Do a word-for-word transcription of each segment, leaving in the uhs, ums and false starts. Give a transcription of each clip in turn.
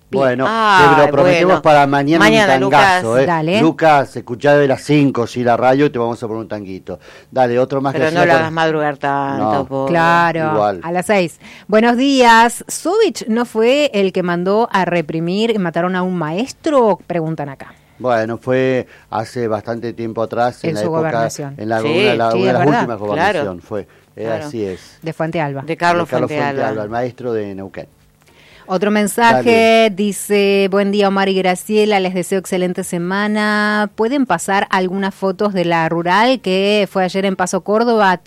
Bueno, ah, te lo prometemos bueno. para mañana, Mañana, un tangazo, Lucas. ¿eh? Dale. Lucas, escuchá de las cinco, si la radio, y te vamos a poner un tanguito. Dale, otro más. Pero que no lo hagas madrugar tanto, No. pobre. Claro, Igual. a las seis. Buenos días. ¿Zubich no fue el que mandó a reprimir y mataron a un maestro? Preguntan acá. Bueno, fue hace bastante tiempo atrás, en, En la su época, gobernación. en la, Sí, una, la- sí, una de es las verdad. últimas gobernación, Claro. fue. Eh, Claro. Así es. De Fuente Alba. De Carlos, De Carlos Fuente Fuente Alba. Alba, el maestro de Neuquén. Otro mensaje dice, buen día Omar y Graciela, les deseo excelente semana. ¿Pueden pasar algunas fotos de la rural que fue ayer en Paso Córdoba?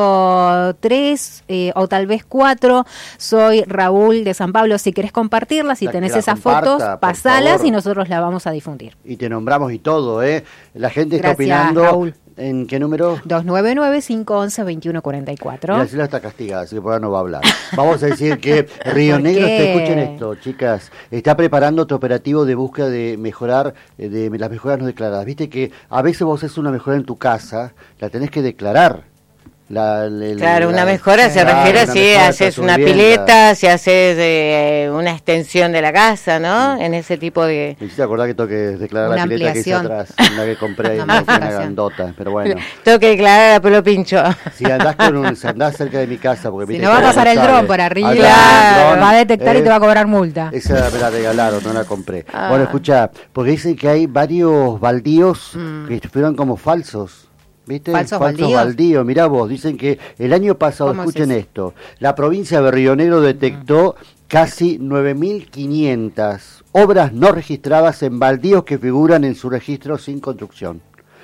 Tengo tres eh, o tal vez cuatro. Soy Raúl de San Pablo. Si querés compartirlas, si La que tenés la esas comparta, fotos, por pasalas favor. y nosotros las vamos a difundir. Y te nombramos y todo, ¿eh? La gente está Gracias, opinando. Raúl. ¿En qué número? dos nueve nueve, cinco uno uno, dos uno cuatro cuatro. Graciela está castigada, así que por ahora no va a hablar. Vamos a decir que Río ¿Por Negro, qué? está, escuchen esto, chicas, está preparando otro operativo de búsqueda de mejorar, eh, de las mejoras no declaradas. Viste que a veces vos haces una mejora en tu casa, la tenés que declarar. La, la- Claro, la- una mejora se Claro, refiere una si mejora haces está una subiendo. pileta, si haces eh, una extensión de la casa, ¿no? En ese tipo de... Me hiciste acordar que tengo que declarar Una la pileta que hice ampliación. atrás, la que compré ahí en Una una oficina ampliación. grandota, pero bueno. Tengo que declarar a pelo pincho. Si andás, con un, si andás cerca de mi casa, porque Si viste no va a que pasar el sabe, dron por arriba, andás con el dron, va a detectar y eh, te va a cobrar multa. Esa me la regalaron, no la compré. Ah. Bueno, escucha, porque dicen que hay varios baldíos que fueron como falsos. ¿Viste? ¿Falsos baldíos? Mirá vos, dicen que el año pasado, ¿Cómo es escuchen eso? esto, la provincia de Río Negro detectó casi nueve mil quinientas obras no registradas en baldíos que figuran en su registro sin construcción.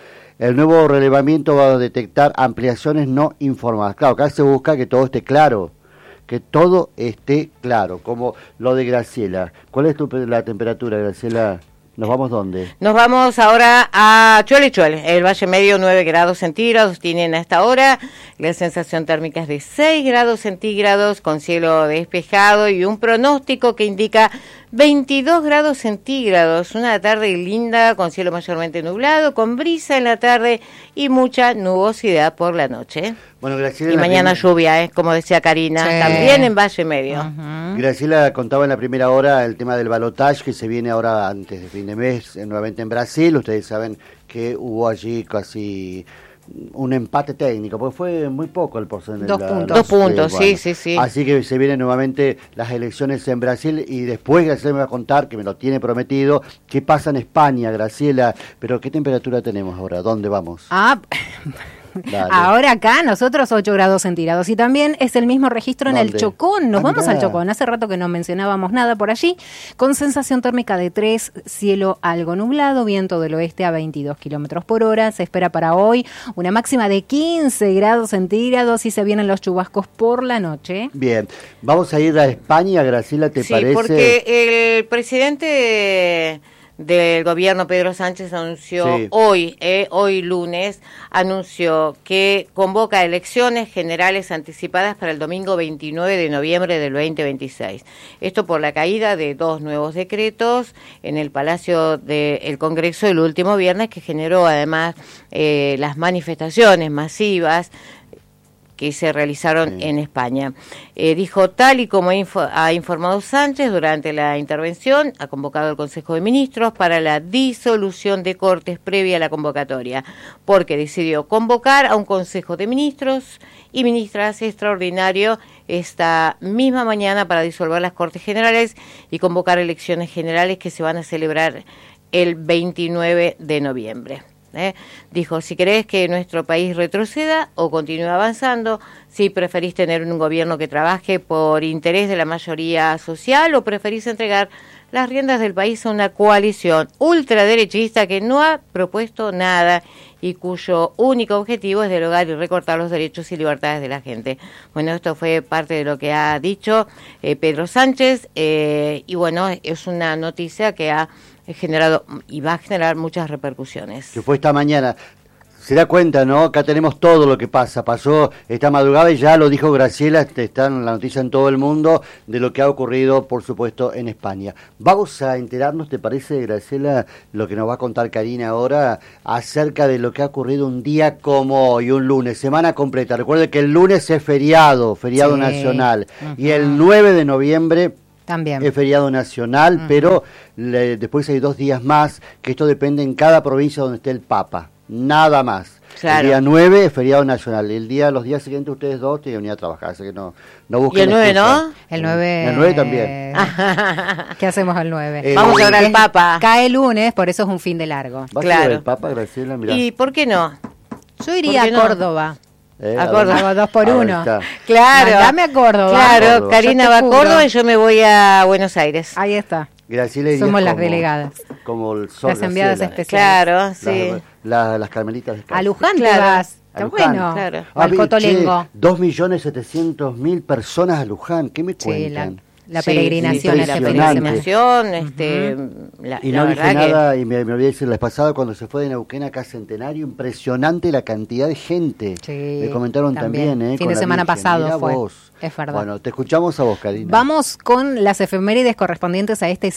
El nuevo relevamiento va a detectar ampliaciones no informadas. Claro, acá se busca que todo esté claro, que todo esté claro, como lo de Graciela. ¿Cuál es tu, la temperatura, Graciela? ¿Nos vamos dónde? Nos vamos ahora a Chuele Chuele, el Valle Medio, nueve grados centígrados tienen a esta hora, la sensación térmica es de seis grados centígrados con cielo despejado y un pronóstico que indica veintidós grados centígrados, una tarde linda con cielo mayormente nublado, con brisa en la tarde y mucha nubosidad por la noche. Bueno, Graciela, Y en la mañana prim- lluvia, ¿eh? Como decía Karina, Sí. también en Valle Medio. Ujú. Graciela contaba en la primera hora el tema del balotaje que se viene ahora antes de fin de mes, eh, nuevamente en Brasil. Ustedes saben que hubo allí casi un empate técnico, porque fue muy poco el porcentaje. Dos la- puntos. Dos puntos, bueno. sí, sí, sí. Así que se vienen nuevamente las elecciones en Brasil y después Graciela me va a contar, que me lo tiene prometido, qué pasa en España, Graciela. Pero ¿qué temperatura tenemos ahora? ¿Dónde vamos? Ah, Dale. ahora acá nosotros ocho grados centígrados y también es el mismo registro en el ¿Dónde? Chocón. Nos Ah, vamos mirá. al Chocón. Hace rato que no mencionábamos nada por allí. Con sensación térmica de tres, cielo algo nublado, viento del oeste a veintidós kilómetros por hora. Se espera para hoy una máxima de quince grados centígrados y se vienen los chubascos por la noche. Bien, vamos a ir a España, Graciela, ¿te Sí, parece? porque el presidente del gobierno, Pedro Sánchez, anunció Sí. hoy, eh, hoy lunes, anunció que convoca elecciones generales anticipadas para el domingo veintinueve de noviembre del veinte veintiséis. Esto por la caída de dos nuevos decretos en el Palacio del Congreso el último viernes, que generó además eh, las manifestaciones masivas que se realizaron Sí. en España. Eh, dijo, tal y como info- ha informado Sánchez durante la intervención, ha convocado el Consejo de Ministros para la disolución de Cortes previa a la convocatoria, porque decidió convocar a un Consejo de Ministros y Ministras extraordinario esta misma mañana para disolver las Cortes Generales y convocar elecciones generales que se van a celebrar el veintinueve de noviembre. ¿Eh? Dijo, si querés que nuestro país retroceda o continúe avanzando, si preferís tener un gobierno que trabaje por interés de la mayoría social o preferís entregar las riendas del país a una coalición ultraderechista que no ha propuesto nada y cuyo único objetivo es derogar y recortar los derechos y libertades de la gente. Bueno, esto fue parte de lo que ha dicho eh, Pedro Sánchez eh, y bueno, es una noticia que ha generado y va a generar muchas repercusiones. Que fue esta mañana. Se da cuenta, ¿no? Acá tenemos todo lo que pasa. Pasó esta madrugada y ya lo dijo Graciela, está en la noticia en todo el mundo, de lo que ha ocurrido, por supuesto, en España. Vamos a enterarnos, ¿te parece, Graciela, lo que nos va a contar Karina ahora, acerca de lo que ha ocurrido un día como hoy, un lunes, semana completa? Recuerde que el lunes es feriado, feriado Sí. nacional, Ujú. y el nueve de noviembre También. Es feriado nacional, uh-huh. pero le, después hay dos días más, que esto depende en cada provincia donde esté el Papa, nada más. Claro. El día nueve es feriado nacional, el día, los días siguientes ustedes dos tienen que venir a trabajar, así que no, no busquen. ¿Y el nueve no? El nueve. El nueve también. ¿Qué hacemos el nueve? Eh, Vamos a ver al Papa. Cae el lunes, por eso es un fin de largo. ¿Vas claro. a ver el Papa, Graciela? Mirá. ¿Y por qué no? Yo iría a no? Córdoba. Eh, a Córdoba, hago dos por uno. Claro. Dame a Córdoba. Claro, Córdoba. Karina va a Córdoba y yo me voy a Buenos Aires. Ahí está. Graciela Somos las como, delegadas. Como el sol. Las enviadas Graciela. especiales. Claro, sí. Las, las, las carmelitas de casa. A Luján claro. te vas. Está Luján. bueno. Claro. O al Cotolengo. dos millones setecientos mil personas a Luján. ¿Qué me cuentan? Sí, la, la sí, peregrinación. Sí, este la peregrinación, este, uh-huh. la, y la no dije nada, que... y me, me olvidé decir la vez pasada, cuando se fue de Neuquén acá a Centenario, impresionante la cantidad de gente. Sí, me comentaron también, también ¿eh? Fin de semana Virgen. pasado Mirá fue. Vos. Es verdad. Bueno, te escuchamos a vos, Karina. Vamos con las efemérides correspondientes a este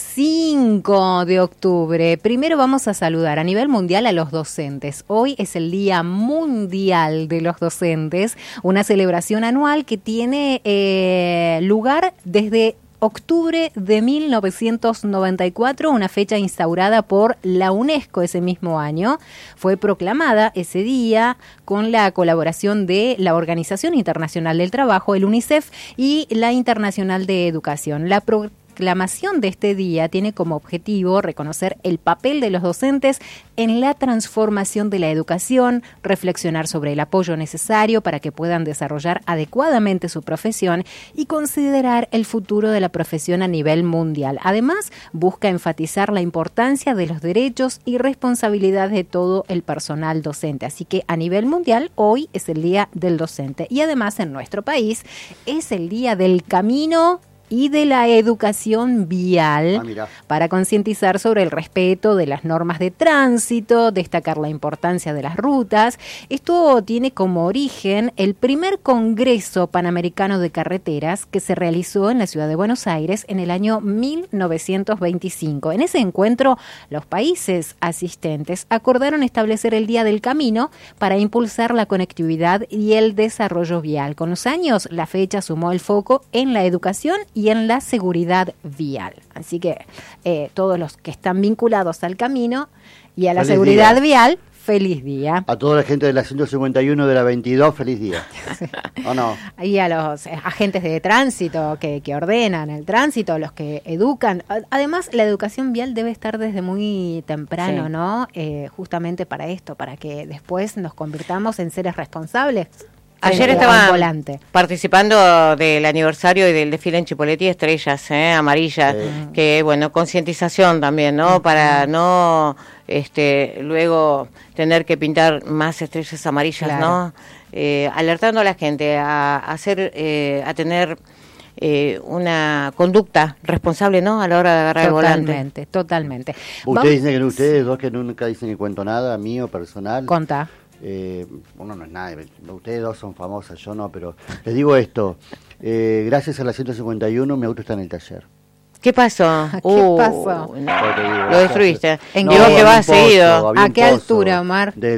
cinco de octubre. Primero vamos a saludar a nivel mundial a los docentes. Hoy es el Día Mundial de los Docentes, una celebración anual que tiene eh, lugar desde octubre de mil novecientos noventa y cuatro, una fecha instaurada por la UNESCO ese mismo año. Fue proclamada ese día con la colaboración de la Organización Internacional del Trabajo, el UNICEF, y la Internacional de Educación. La pro- proclamación de este día tiene como objetivo reconocer el papel de los docentes en la transformación de la educación, reflexionar sobre el apoyo necesario para que puedan desarrollar adecuadamente su profesión y considerar el futuro de la profesión a nivel mundial. Además, busca enfatizar la importancia de los derechos y responsabilidades de todo el personal docente. Así que a nivel mundial, hoy es el Día del Docente. Y además, en nuestro país, es el Día del Camino y de la educación vial, ah, para concientizar sobre el respeto de las normas de tránsito, destacar la importancia de las rutas. Esto tiene como origen el primer Congreso Panamericano de Carreteras que se realizó en la ciudad de Buenos Aires en el año mil novecientos veinticinco. En ese encuentro, los países asistentes acordaron establecer el Día del Camino para impulsar la conectividad y el desarrollo vial. Con los años, la fecha sumó el foco en la educación y en la seguridad vial. Así que eh, todos los que están vinculados al camino y a la feliz seguridad día. vial, feliz día. A toda la gente de la ciento cincuenta y uno de la veintidós, feliz día. Sí. ¿O no? Y a los agentes de tránsito que, que ordenan el tránsito, los que educan. Además, la educación vial debe estar desde muy temprano, sí. ¿no? Eh, justamente para esto, para que después nos convirtamos en seres responsables. Ayer estaban participando del aniversario y del desfile en Chipoleti estrellas ¿eh? amarillas, sí. que bueno, concientización también, ¿no? Uh-huh. Para no este luego tener que pintar más estrellas amarillas, claro. ¿no? Eh, alertando a la gente a, a hacer, eh, a tener eh, una conducta responsable, ¿no? A la hora de agarrar totalmente, el volante. Totalmente, totalmente. Ustedes dicen que ustedes dos que nunca dicen que cuento nada, mío, personal. Conta. Eh, uno no es nadie, ustedes dos son famosas, yo no, pero les digo esto, eh, gracias a la ciento cincuenta y uno mi auto está en el taller. ¿Qué pasó? ¿Qué uh, pasó? No, lo destruiste. ¿En no, qué que vas seguido? ¿A qué altura, Omar? De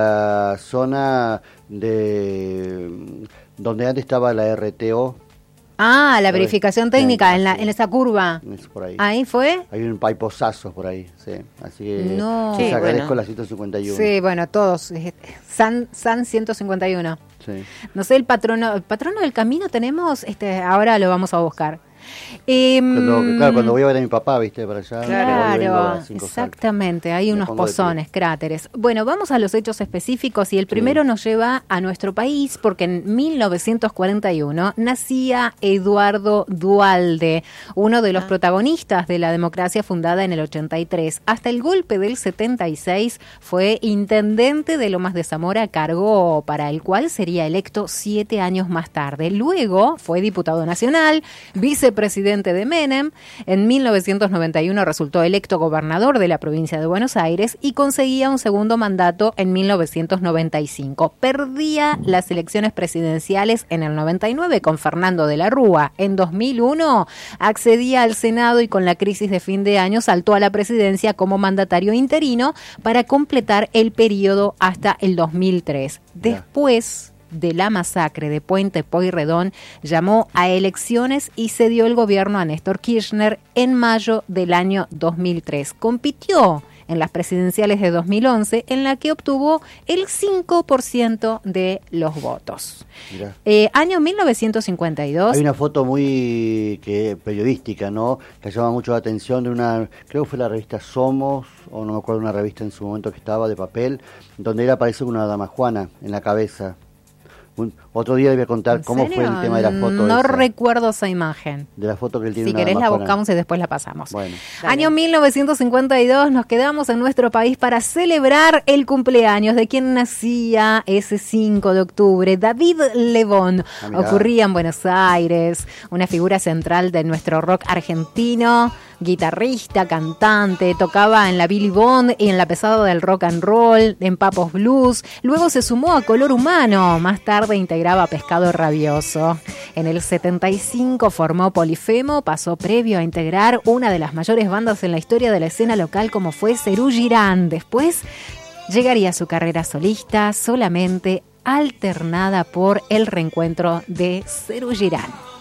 la zona de donde antes estaba la R T O. Ah, la verificación técnica, sí, en, la, en esa curva. Es por ahí. ¿Ahí fue? Hay un hay pozazos por ahí, sí. Así que no. les sí, agradezco bueno. la ciento cincuenta y uno. Sí, bueno, todos. San, San ciento cincuenta y uno. Sí. No sé, el patrono, el patrono del camino tenemos, este, ahora lo vamos a buscar. Eh, cuando, claro, cuando voy a ver a mi papá, viste, para allá. Claro, exactamente, hay unos pozones, cráteres. Bueno, vamos a los hechos específicos y el primero sí. nos lleva a nuestro país porque en mil novecientos cuarenta y uno nacía Eduardo Duhalde, uno de los ah. protagonistas de la democracia fundada en el ochenta y tres. Hasta el golpe del setenta y seis fue intendente de Lomas de Zamora, cargo para el cual sería electo siete años más tarde. Luego fue diputado nacional, vicepresidente presidente de Menem. En mil novecientos noventa y uno resultó electo gobernador de la provincia de Buenos Aires y conseguía un segundo mandato en mil novecientos noventa y cinco. Perdía las elecciones presidenciales en el noventa y nueve con Fernando de la Rúa. En dos mil uno accedía al Senado y con la crisis de fin de año saltó a la presidencia como mandatario interino para completar el periodo hasta el dos mil tres. Después de la masacre de Puente Pueyrredón, llamó a elecciones y cedió el gobierno a Néstor Kirchner en mayo del año dos mil tres. Compitió en las presidenciales de dos mil once, en la que obtuvo el cinco por ciento de los votos. Eh, año mil novecientos cincuenta y dos. Hay una foto muy que periodística, ¿no?, que llama mucho la atención, de una, creo que fue la revista Somos, o no me acuerdo, una revista en su momento que estaba de papel, donde él aparece con una dama Juana en la cabeza. Un, otro día le voy a contar cómo fue el tema de la foto. No esa, recuerdo esa imagen. De la foto que él tiene. Si una querés la Juana. buscamos y después la pasamos. Bueno. Año mil novecientos cincuenta y dos, nos quedamos en nuestro país para celebrar el cumpleaños de quien nacía ese cinco de octubre, David Lebón. Ah, ocurría en Buenos Aires, una figura central de nuestro rock argentino, guitarrista, cantante, tocaba en la Billy Bond y en la pesada del rock and roll, en Papos Blues. Luego se sumó a Color Humano, más tarde integraba Pescado Rabioso. En el setenta y cinco formó Polifemo, pasó previo a integrar una de las mayores bandas en la historia de la escena local como fue Serú Girán. Después llegaría su carrera solista, solamente alternada por el reencuentro de Serú Girán.